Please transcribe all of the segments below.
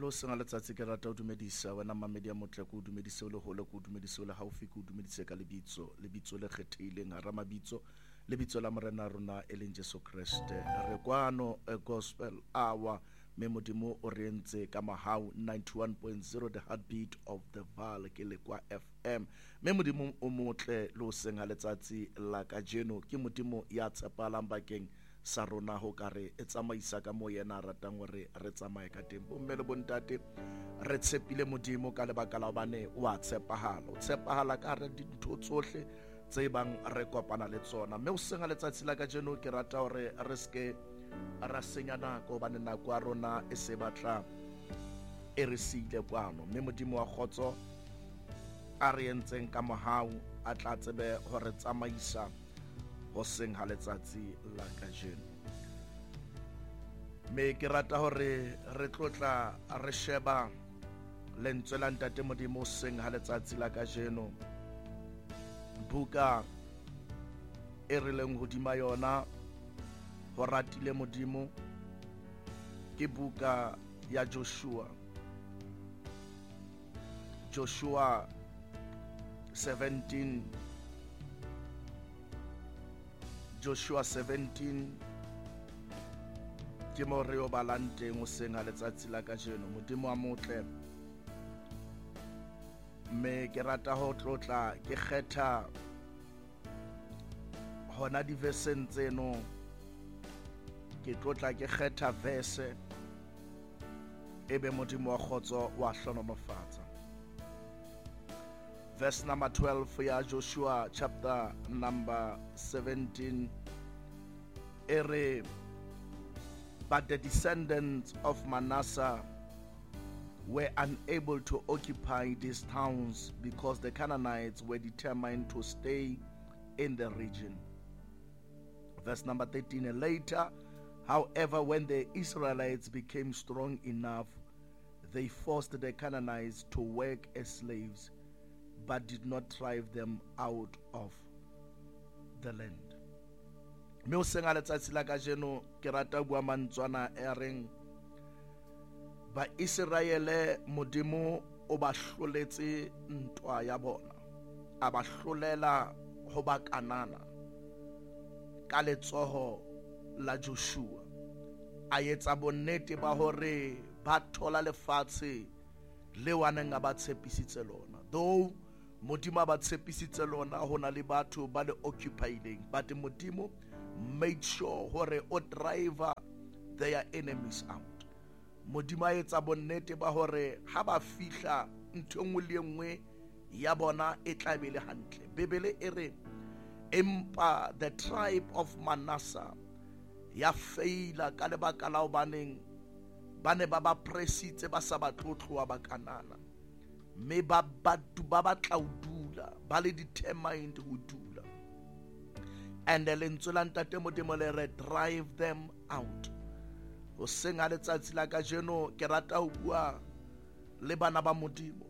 lo senga letsatsi ke rata o dumedisa wena mamedi ya motle ko dumedise le hole ko dumedise le haufi ko dumedise ka lebitso le kgethileng ra mabitso lebitso la morena rona e leng Jesu Kriste re kwano a gospel hour me modimo o rentse ka mahau 91.0 the heartbeat of the Val ke le kwa FM me modimo o motle lo senga letsatsi la kajeno ke modimo ya tshepalang bakeng sa rona ho kare e tsamaisa ka mo yena ratang hore re tsamaye ka teng bomme le bontate re tshepile modimo ka lebaka la bane wa tshepahala ka re dintho tsohle tse bang re kopana le tsona me o senga letsatsi la kajeno ke rata hore re ske ra senya nako bane nako a rona e se batla e re sile kwano me modimo wa khotso a re entseng ka mohau a tla tsebe hore tsamaisa ho seng ha letsatsi la kajeno me ke rata hore re tlotla re sheba lentswe la ntate modimo seng ha letsatsi la kajeno buka e re leng hodima yona ho ratile modimo ke buka ya Joshua 17 ke mo re o balanteng o senga letsatsi la kajeno modimo a motle me ke rata ho tlotla ke kgetha hona di verseng tseno ke tlotla ke kgetha verse ebe modimo wa khotso wa hlonomofatsa verse number 12 ya Joshua chapter number 17 ere but the descendants of Manasseh were unable to occupy these towns because the Canaanites were determined to stay in the region. Verse number 13, and later, however, when the Israelites became strong enough, they forced the Canaanites to work as slaves, but did not drive them out of the land. Me o senga letsatsi la kajeno ke rata bua mantswana e reng ba Israele modimo o ba hloletse ntwa ya bona a ba hlolela ho ba Kanana ka letsoho la Joshua a etsa bonnete ba hore ba thola lefatshe le waneng ba tshepisitse lona though modimo ba tshepisitse lona hona le batho ba le occupying but modimo made sure hore o driver their enemies out. Modimo etsa bonnete ba hore ha ba fihla ntho engwe le engwe ya bona e tla be le hantle. Bebele e re empa the tribe of Manasseh ya faila ka lebaka la hobaneng bane ba ba presitse ba sa batlotloa ba Kanana me ba batla ho dula ba le determined ho dula and the lentswe la ntate modimo le re drive them out. Ho senga letsatsi la kajeno ke rata ho bua le bana ba modimo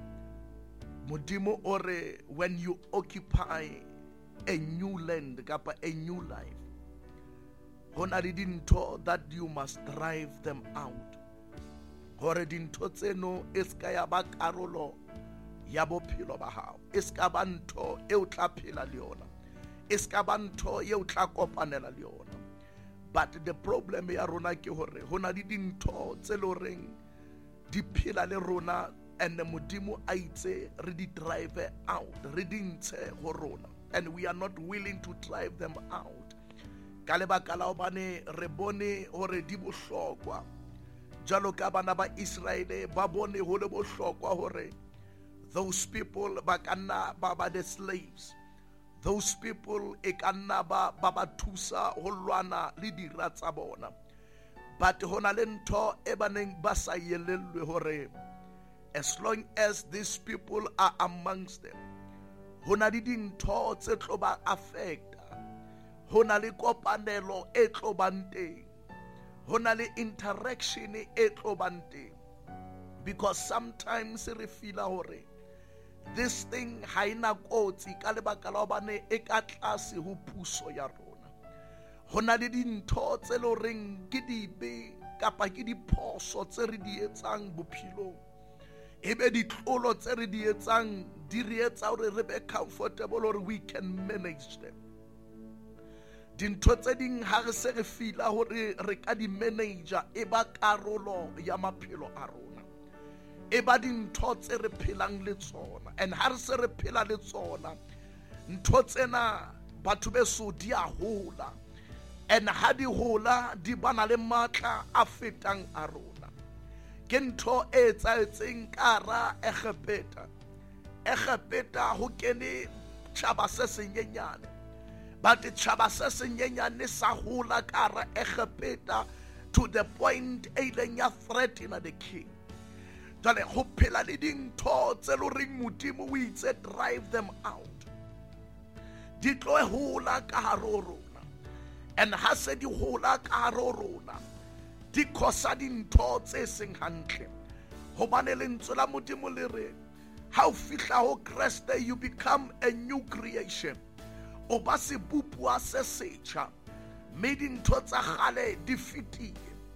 ore when you occupy a new land kapa a new life hona le dintho that you must drive them out hore dintho tseno e ska ya ba karolo ya bophelo ba hao e ska ba ntho e o tla phela le yona e ska ba ntho e o tla kopanela le yona. But the problem ya rona ke hore hona di dintho tse loreng di phela le rona and modimo a itse re di drive out re dintshe ho rona and we are not willing to drive them out ka lebaka la hobane re bone hore di bohlokwa jalo ka bana ba Israele ba bone ho le bohlokwa hore those people ba kana ba the slaves. Those people e kanna ba thusa ho lwana le dira tsa bona but hona le ntho e baneng ba sa yelellwe hore as long as these people are amongst them hona le dintho tse tlo ba affecta hona le kopanelo e tlo banteng hona le interaction e tlo banteng because sometimes re feel hore this thing haina kotsi ka lebaka la hobane e ka tlase ho puso ya rona hona le dintho tse lo reng ke dibe kapa ke diphoso tse re di etsang bophelong, ebe ditlolo tse re di etsang di re etsa hore re be comfortable or we can manage them. Dintho tse ding ha re se re fila hore re ka di manager e ba karolo ya maphelo a rona, e ba dintho tse re phelang le tsona, and ha re se re phela le tsona ntho tsena batho beso di a hola, and ha di hola di bana le matla a fetang a rona. Ke ntho e etsaetseng kara Egepeta ho kene tjhaba se senyenyane, but tjhaba se senyenyane sa hola kara Egepeta to the point e ileng ya threaten the king. Jale ho phela le dintho tse lo reng Modimo o itse drive them out, di tlo hola ka haro rona, and ha se di hola ka haro rona di khosa dintho tse seng hantle. Hobane lentswe la Modimo le re ha o fihla ho Kreste you become a new creation, o ba sebupua se setjha, mme dintho tsa kgale di fetile.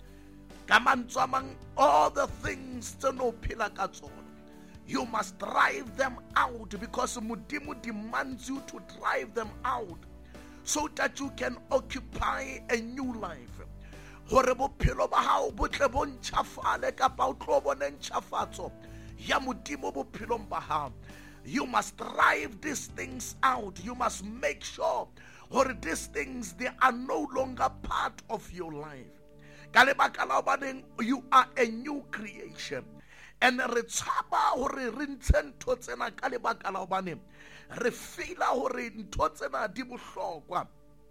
Ka mantswe a mang, all the things tse no phela ka tsona you must drive them out, because Modimo demands you to drive them out so that you can occupy a new life. Hore bophelo ba hao bo tle bo ntjhafale kapa o tlo bona ntjhafatso ya Modimo bophelong ba hao. You must drive these things out. You must make sure hore these things, they are no longer part of your life. Ka lebaka la hobane you are a new creation, and re tshaba hore re ntshe ntho tsena ka lebaka la hobane re feela hore ntho tsena di bohlokwa.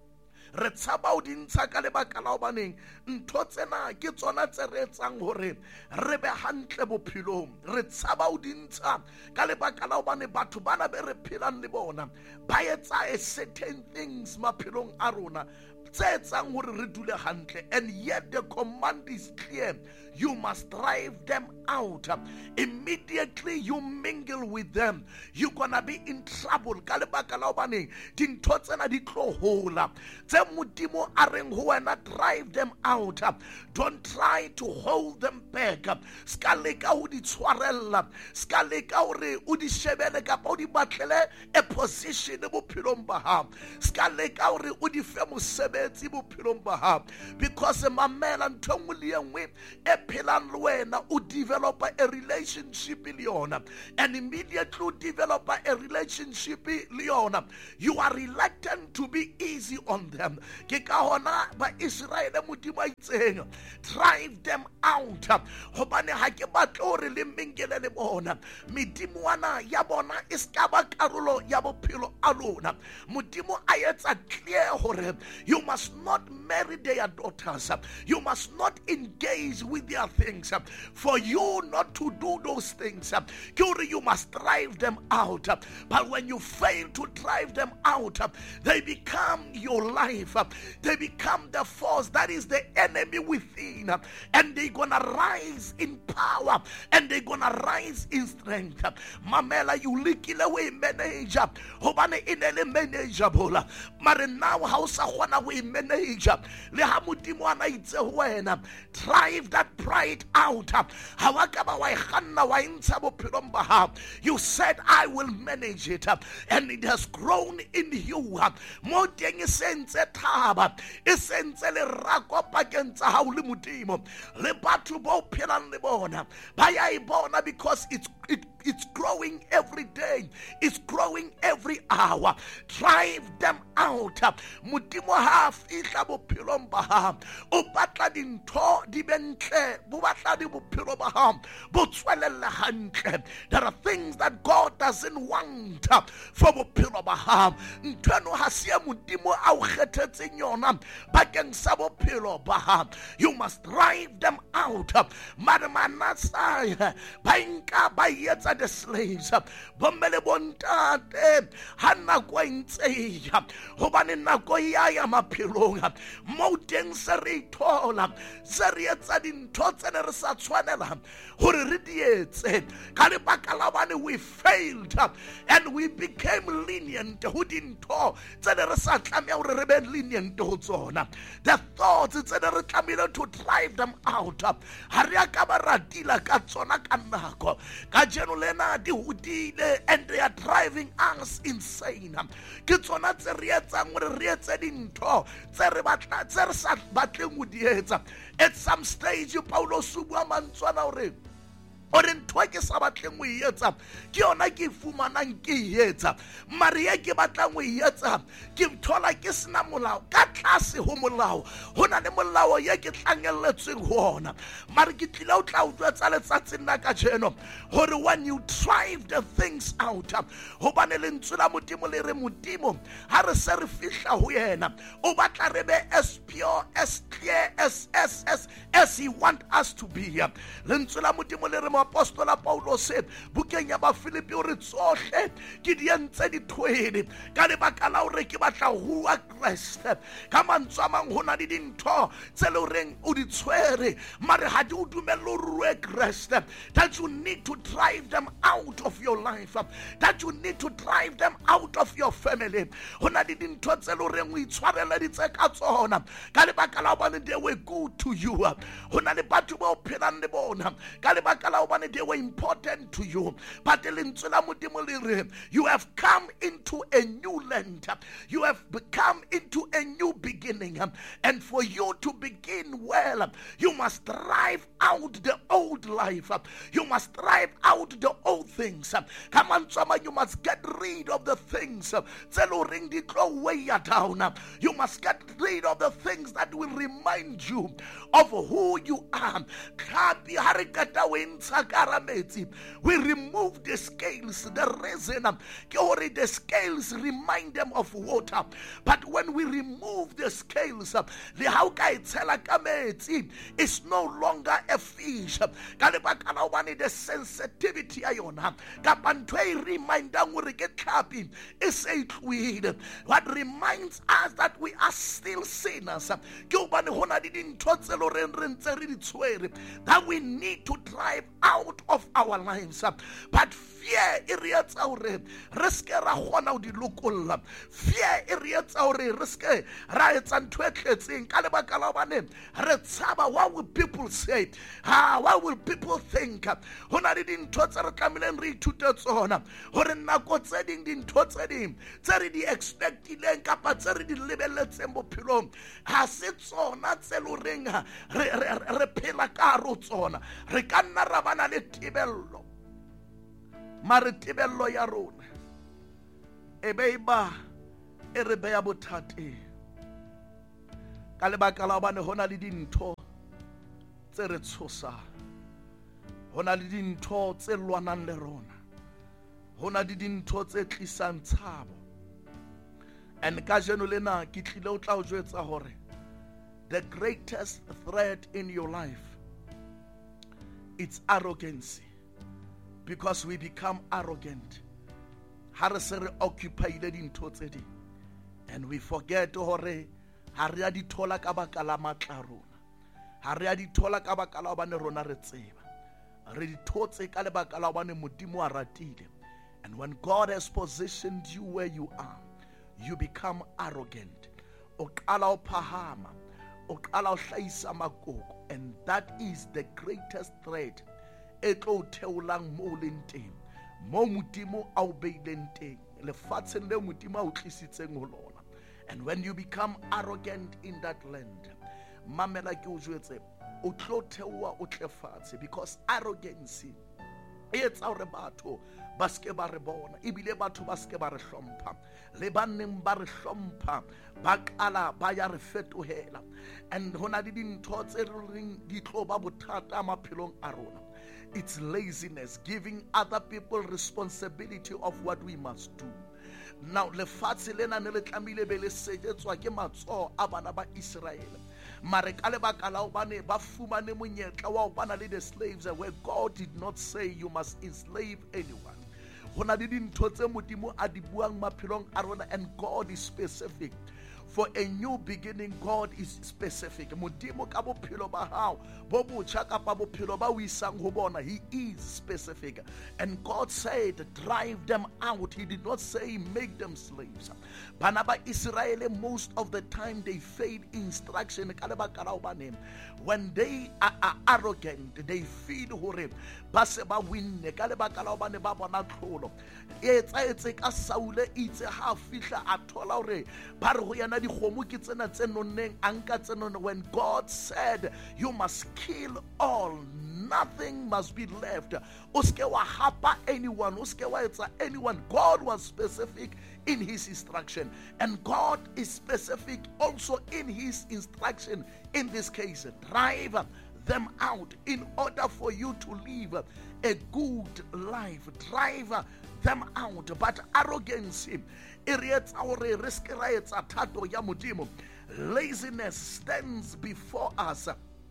Re tshaba ho dintsha ka lebaka la hobaneng ntho tsena ke tsona tse re etsang hore re be hantle bophelong. Re tshaba ho dintsha ka lebaka la hobane batho bana be re phelang le bona ba etsa certain things maphelong a rona tse etsang hore re dule hantle, and yet the command is clear. You must drive them out. Immediately you mingle with them, you're gonna be in trouble. Ka lebaka la hobane dintho tsena di tlo hola tse Modimo a reng ho wena, drive them out. Don't try to hold them back. Ska leka ho di tshwarella, ska leka hore o di shebele kapa o di batlele a position bophelong ba hao, ska leka hore o di fe mosebetsi bophelong ba hao, because mamela ntho nngwe le nngwe e phelang le wena o develop a relationship le yona, and immediately you develop a relationship le yona, you are reluctant to be easy on them. Ke ka hona ba Israel Modimo a itseng drive them out, hobane ha ke batle hore le mengele le bona medimo wana ya bona e ska ba karolo ya bophelo a lona. Modimo a etsa clear hore you must not marry their daughters, you must not engage with their things. For you not to do those things, you must drive them out. But when you fail to drive them out, they become your life. They become the force that is the enemy within, and they're gonna rise in power, and they're gonna rise in strength. Mamela, you likile we manager hobane inele manageable, mare now hausa hona we manager le ha Modimo ana itse ho wena drive that pride out. You said I will manage it, and it has grown in you. Mo teng e sentse thaba, e sentse le rako pakeng tsa hao le Modimo le batho bo phelang le bona ba ya e bona, because it's growing every day, it's growing every hour. Drive them out. Modimo ha fihla bophelong ba hao o batla dintho di bentle, bo batla di bophelo ba hao bo tswelelle hantle. There are things that God doesn't want for bophelo ba hao. Ntweno ha se Modimo a o kgethetseng yona bakeng sa bophelo ba hao. You must drive them out. Mare Manasseh ba nka ba etsa the slaves. Bommele bontate ha nako e ntse e ya hobane nako ya ya maphelong mo teng se re ithola se re etsa dintho tse ne re sa tshwanela hore re di etse ka lebaka la hobane we failed and we became lenient ho dintho tse ne re sa tlameha hore re be lenient ho tsona. The thoughts tse ne re tlamehile to drive them out ha re a ka ba ratila ka tsona ka nako ka jeno lena di hodile and they are driving us insane. Ke tsona tse re etsang hore re etse dintho tse re sa batleng ho di etsa. At some stage Paulos o bua mantswana hore o re ntho ke sa batleng ho etsa ke yona ke fumanang ke etsa mare ye ke batlang ho etsa ke thola ke sena molao ka tlase ho molao hona le molao ye ke tlangelletsweng ho ona mare ke tlile o tla utlwetsa letsatsing la ka jeno hore when you drive the things out hobane lentswe la modimo le re modimo ha re se re fihla ho yena o batla re be as pure as clear as he want us to be. Lentswe la modimo le re apostola Paulos bukeng ya ba Filipi o re tsohle ke di entse dithoene ka lebaka la hore ke batla ho a Christ ka mantswe a mang hona le dintho tse le reng o di tshwere mare ha di o dumelle o rue Christ that you need to drive them out of your life, that you need to drive them out of your family. Hona le dintho tse le reng o itshwarela di tse ka tsona ka lebaka la hobane they were good to you. Hona le batho ba o phelang le bona ka lebaka la they were important to you, but you have come into a new land, you have come into a new beginning, and for you to begin well, you must drive out the old life, you must drive out the old things. Come on, someone, you must get rid of the things down. You must get rid of the things that will remind you of who you are. We remove the scales. The reason the scales remind them of water, but when we remove the scales, the hauka is no longer a fish. The sensitivity what reminds us that we are still sinners, that we need to drive out of our lives. But fear irriates our risk rahona di lokolla. Fear irriates our risk rights and twetlets in Kalabakalabane. Retsaba, what will people say? What will people think? Hona didn't totter Kamilan read to Totsona. Horena got setting din totsedim. Terry expected Lenkapatsari the libelets and Bopilom. Has it so not Seluringa repela carotsona. Recana Ravana le Tibello. Maritibello Yaron. Ebeba Erebea Butati. Kalabakalaban Honalidin to Zeretsosa. Honalidin to Zeluanan Lerona. Honadidin to Zetlisan Tabo. And Kajanulena Kitlilo Taujetsa Hore. The greatest threat in your life, it's arrogancy. Because we become arrogant. Harasere occupied in totally. And we forget hore hariadi tola kabakala matlaruna. Hariadi tola kabakala bane rona retseba. Redi totse kale bakala bane modimo aratile. And when God has positioned you where you are, you become arrogant. Okala opahama. Okala hlaisa makoko. And that is the greatest threat. Etlo teulang mo lenteng mo modimo a o beileng teng lefatsheng le modimo a o tlisitseng ho lona. And when you become arrogant in that land, mamela ke o jwetse o tlo theoa o tle fatshe, because arrogance e etsa hore batho ba ske ba re bona ebile batho ba ske ba re hlompha le banneng ba re hlompha ba kala ba ya re fetohela. And hona le dintho tse reng di tlo ba bothata maphelong a rona. It's laziness, giving other people responsibility of what we must do. Now, lefatshe lena ne le tlamehile be le sejetswa ke matsoho a bana ba Israel. mare ka lebaka la hobane ba fumane monyetla wa ho bana le the slaves where God did not say you must enslave anyone. Hona le dintho tse Modimo a di buang maphelong a rona, and God is specific. For a new beginning, God is specific. Modimo ka bophelo ba hao bo botjha kapa bophelo ba o isang ho bona, He is specific. And God said, drive them out. He did not say make them slaves. Bana ba Israel, most of the time they fail instruction. When they are arrogant, they feel hore ba se ba winne ka lebaka la hobane ba bona tlholo. Etse ka Saule itse ha fihla a thola hore ba re ho yana dikgomo ke tsena tse nonneng anka tse nonne. When God said you must kill all, nothing must be left. Uske wa hapa anyone, uske wa etsa anyone. God was specific in His instruction, and God is specific also in His instruction. In this case, drive them out in order for you to live a good life. Drive them out. But arrogance, laziness stands before us.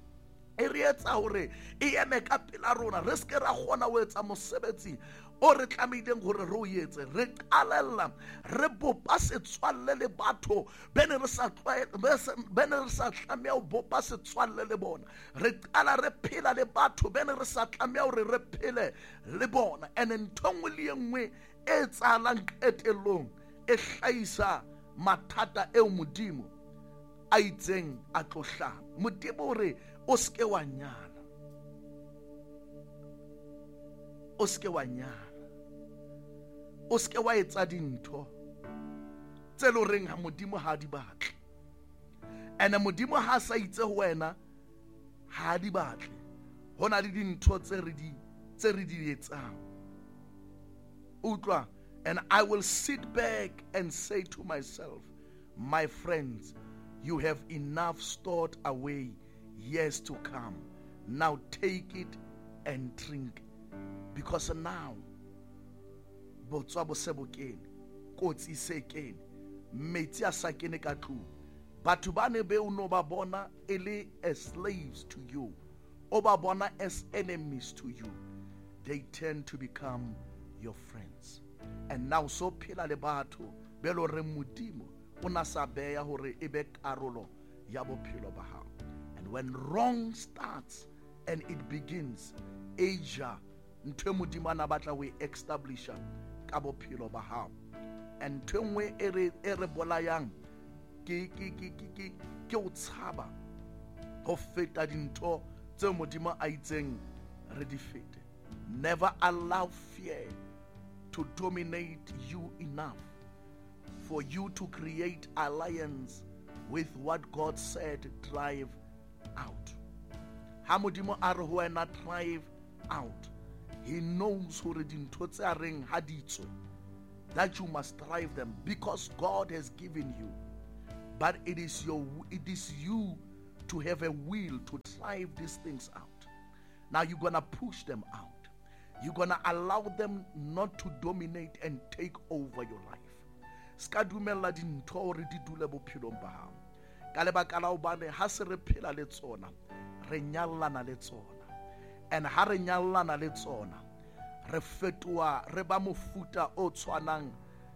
O re tlamehileng gore re o etse, re qalella re bopa setswalle le batho bene re sa tlameha ho bopa setswalle le bona. Re qala re phela le batho bene re sa tlameha hore re phele le bona. And ntho nngwe le nngwe e etsahalang qetellong e hlahisa mathata eo Modimo a itseng a tlo hlaha. Modimo hore o ske wa nyala, o ske wa nyala, o ske wa etsa dintho tse lo reng ha Modimo ha di batle. And Modimo ha sa itse ho wena ha di batle. Hona le dintho tse re di etsang. Utlwa, and I will sit back and say to myself, my friends, you have enough stored away years to come. Now take it and drink, because now botswa bo sebokeng, kotsi sekeng, metsi a sa kene ka tlung. Batho ba ne be o no ba bona e le as slaves to you, o ba bona as enemies to you. They tend to become your friends. And now so phela le batho be lo re Modimo o na sa beya hore e be karolo ya bophelo ba hao. And when wrong starts and it begins, Asia ntwe Modimo ana batla we establish ka bophelo ba hao. And tengwe ere bolayang ke o tshaba ho feta dintho tse Modimo a itseng re di fete. Never allow fear to dominate you enough for you to create alliance with what God said, drive out. Ha Modimo a re ho wena drive out, He knows hore dintho tse a reng ha di tswe that you must drive them, because God has given you. But it is you to have a will to drive these things out. Now you're gonna push them out. You're gonna allow them not to dominate and take over your life. Ska dumella dintho hore di dule bophelong ba hao. Ka lebaka la hobane ha se re phela le tsona, re nyallana le tsona. And ha re nyallana le tsona, re fetoa re ba mofuta o tshwanang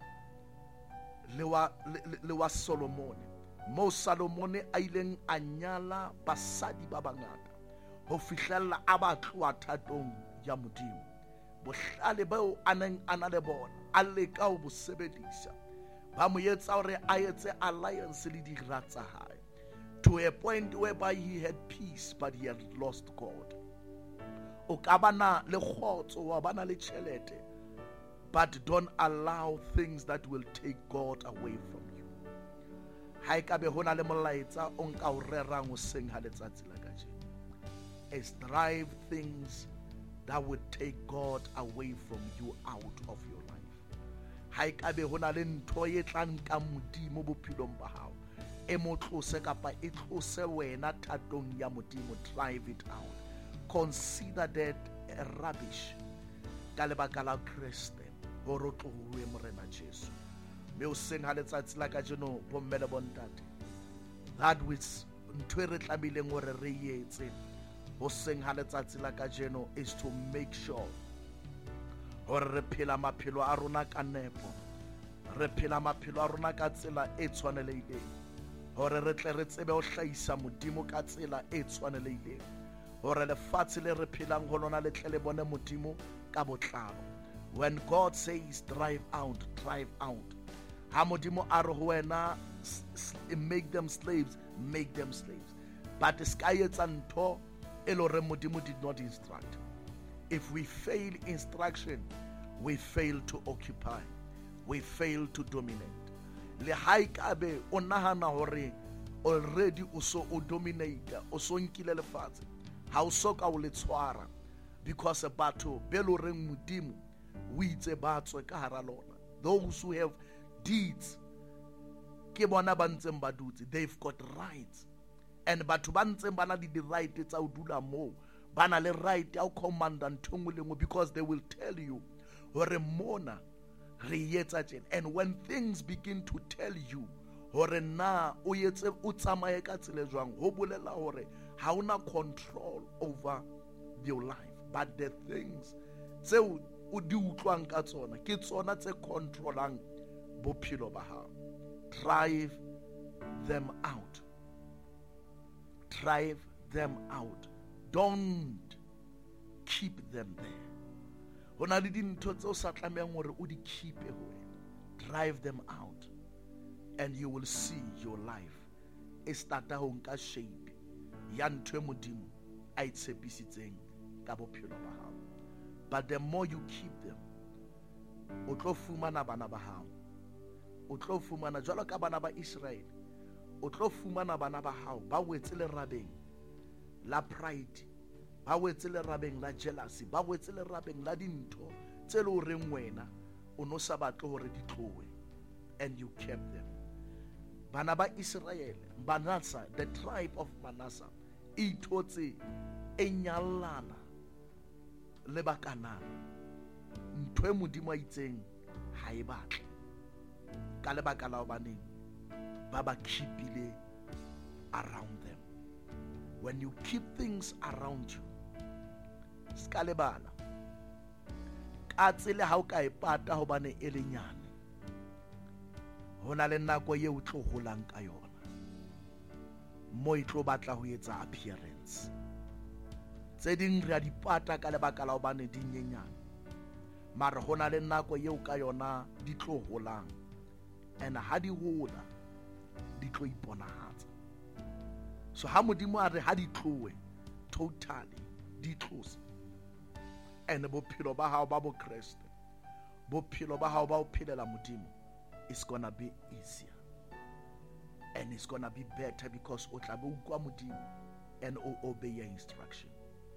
le wa Solomon. Mo Solomon a ileng a nyala basadi ba bangata ho fihlella a ba tloa thatong ya Modimo. Bohlale bao a neng a na le bona a leka ho bo sebedisa, ba mo etsa hore a etse alliance le dira tsa hae, to a point whereby he had peace but he had lost God. O ka bana le kgotso, wa bana le tjhelete, but don't allow things that will take God away from you. Ha e ka be hona le molaetsa o nka o rerang o seng ha letsatsi la kajeno, is drive things that would take God away from you out of your life. Ha e ka be hona le ntho e tlang ka Modimo bophelong ba hao, e mo tlose kapa e tlose wena thatong ya Modimo, drive it out. Consider that rubbish ka lebaka la Kriste hore o tlohuwe morena Jesu. Me o seng ha letsatsi la kajeno bomme le bontate, that which ntho e re tlameileng hore re etse hoseng ha letsatsi la kajeno is to make sure hore re phela maphelo a rona ka nepo, re phela maphelo a rona ka tsela e tshwanelehileng, hore re tle re tsebe ho hlahisa Modimo ka tsela e tshwanelehileng, hore lefatshe le re phelang ho lona le tle le bone Modimo ka botlalo. When God says drive out, ha Modimo a re ho wena make them slaves, make them slaves. But ska etsa ntho e le hore Modimo did not instruct. If we fail instruction, we fail to occupy, we fail to dominate. Le ha ekabe o nahana hore already o so o dominate, o so nkile lefatshe, ha o soka o le tshwara, because batho be lo reng Modimo o itse ba tswe ka hara lona, those who have deeds, ke bona ba ntseng ba dutse, they've got rights. And batho ba ntseng ba na le di-right tsa ho dula moo, ba na le right ya ho commanda ntho nngwe le nngwe, because they will tell you hore mona re etsa tjena. And when things begin to tell you hore na o etse o tsamaye ka tsela jwang, ho bolela hore ha una control over your life, but the things tseo o di utlwang ka tsona ke tsona tse controlang bophelo ba hao. Drive them out. Drive them out. Don't keep them there. Ho na le dintho tseo sa tlamehang hore o di keep ho wena. Drive them out, and you will see your life e starta ho nka shape ya ntho e Modimo a itshepisitseng ka bophelo ba hao. But the more you keep them, o tlo fumana bana ba hao, o tlo fumana jwalo ka bana ba Israel, o tlo fumana bana ba hao ba wetse lerabeng la pride, ba wetse lerabeng la jealousy, ba wetse lerabeng la dintho tse le horeng wena o no sa batle hore di tlowe, and you kept them. Bana ba Israel, Manasseh, the tribe of Manasseh, e thotse e nyallana le ba Kanana, ntho e Modimo a itseng ha e batle, ka lebaka la hobaneng ba ba keepile around them. When you keep things around you, ska lebala ka tsele ha o ka e pata hobane e le nyane, ho na le nako ye o tlo holang ka yona, mo e tlo batla ho etsa appearance. Tse ding re a di pata ka lebaka la hobane di nyenyane, mara ho na le nako ye o ka yona di tlo holang, and ha di hola di tlo iponahatsa. So ha Modimo a re ha di tlowe totally di tlose, and bophelo ba hao ba bo Kriste, bophelo ba hao ba o phelela Modimo, it's gonna be easier, and it's gonna be better, because o tla be ukwa Modimo and o obey your instruction.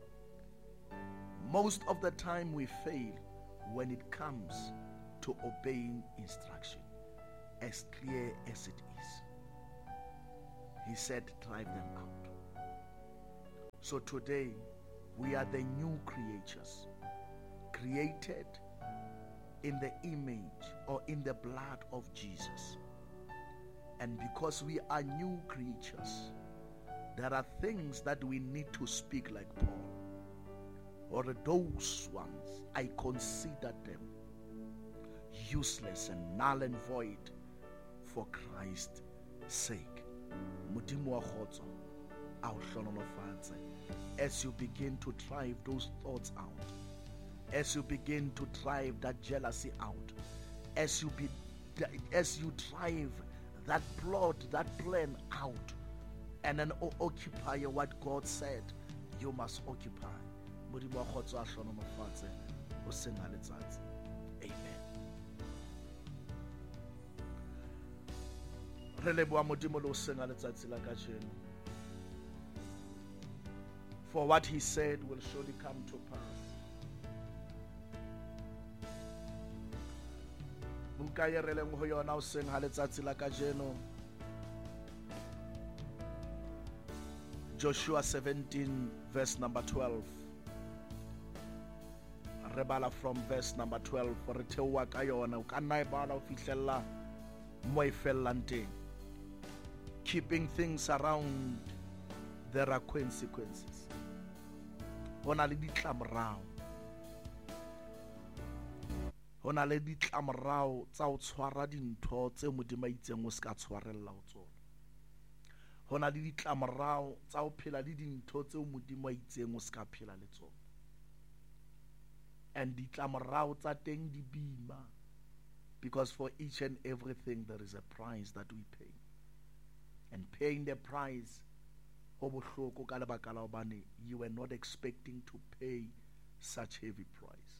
Most of the time we fail when it comes to obeying instruction, as clear as it is. He said, drive them out. So today, we are the new creatures, created in the image or in the blood of Jesus. And because we are new creatures, there are things that we need to speak like Paul. Or those ones, I consider them useless and null and void for Christ's sake. Modimo wa khotso a o hlonolofatse as you begin to drive those thoughts out, as you begin to drive that jealousy out, as you drive that plot, that plan out, and then occupy what God said you must occupy. Modimo wa khotso a hlonolofatse o senga letsatsi. Amen. Re leboha Modimo le o senga letsatsi la kajeno, for what he said will surely come to pass. Buka e re leng ho yona o senga letsatsi la kajeno, Joshua 17 verse number 12. Re bala from verse number 12, re theoha ka yona, o ka nna e bala o fihlella mo e fellang teng. Keeping things around there are consequences. Ho na le ditlamorao. Ho na le ditlamorao tsa ho tshwara dintho tse Modimo a itseng o ska tshwarella ho tsona. Ho na le ditlamorao tsa ho phela le dintho tse Modimo a itseng o ska phela le tsona. And ditlamorao tsa teng di bima, because for each and everything there is a price that we pay. And paying the price, ho bohloko ka lebaka la hobane you were not expecting to pay such heavy price.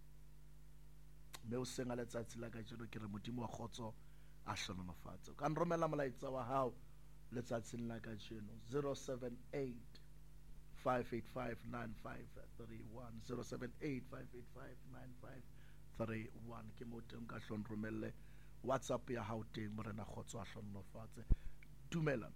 Me o senga letsatsi la ka jeno ke re Modimo wa kgotso a hlonolofatse. Ka nromela molaetsa wa hao letsatsing la ka jeno 078 5859531 078 5859531 ke mo teng ka hlon romelle WhatsApp ya hao teng morena kgotso a hlonolofatse. Dumela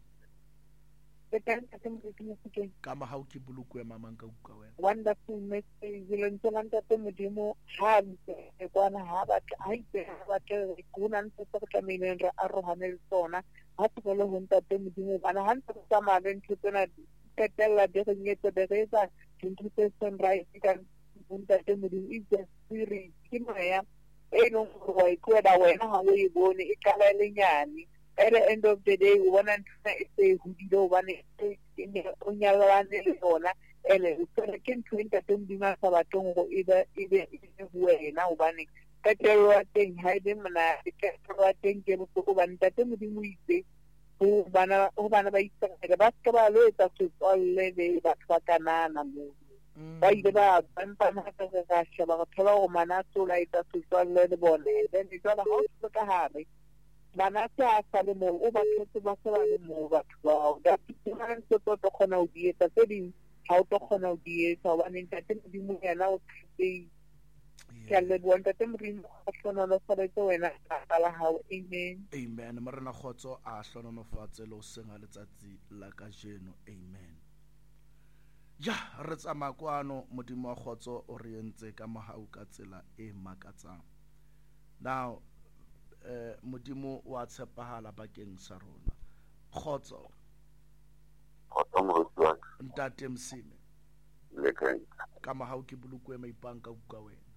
ka ma hao ke bolokwe mamang ka uka wena. Wonderful message. Lentsela ntate Modimo ha e kwana ha ba ke kuna ntse ke tlameileng re arohane le tsona ha tsela ho ntate Modimo bana ha ntse tsa mane ntse tsena ketella de re nyetse de re sa dintho tse sunrise ka ntate Modimo is the spirit ke moya e no go ikwela wena ha o e bone e kala lenyane. At the end of the day, we want to say who did over in the Onyalane Lona, and it's can twin that don't be my Sabaton or either way now banning. Catero thing, hide him and I catero thing came to one that we say who banner by the basketball later to all lady that Watanana. Why the bad Pampana Tolo Manato later to all the body, then it's all a house for the Harry. Manasa Salimo over to Masalimo, but wow, that's the protocol dieta, setting how to honor dieta, one in the and now the Caled one that them bring on the Salato and how amen. Amen. Marana Khotso a hlonolofatse lo senga letsatsi la ka jeno. Amen. Ya re tsama kwano Modimo wa Khotso o re entse ka mahau ka tsela e makatsang. Now Modimo wa tshepahala bakeng sa rona. Khotso ntate Msime ka mahau ke bolokwe maipanka uka wena.